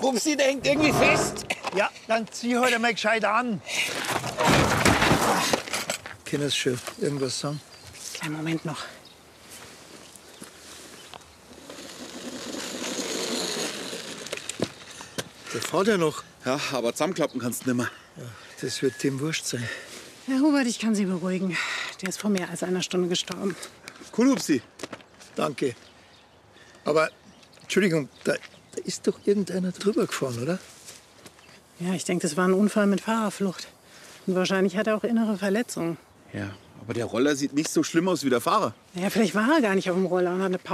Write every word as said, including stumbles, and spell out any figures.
Hupsi, der hängt irgendwie fest. Ja, dann zieh heute mal gescheit an. Können Sie schon irgendwas sagen? Kleinen Moment noch. Der fährt ja noch. Ja, aber zusammenklappen kannst du nimmer. Ja, das wird dem wurscht sein. Herr Hubert, ich kann Sie beruhigen. Der ist vor mehr als einer Stunde gestorben. Cool, Hupsi. Danke. Aber, Entschuldigung, da, da ist doch irgendeiner drüber gefahren, oder? Ja, ich denke, das war ein Unfall mit Fahrerflucht. Und wahrscheinlich hat er auch innere Verletzungen. Ja, aber der Roller sieht nicht so schlimm aus wie der Fahrer. Ja, vielleicht war er gar nicht auf dem Roller und hat eine Pause.